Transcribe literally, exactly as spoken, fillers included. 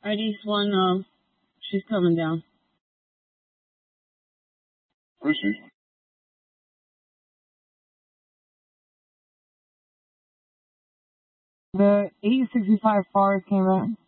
Alright, East one, um, she's coming down. Where is she? The eight sixty-five Forest came back.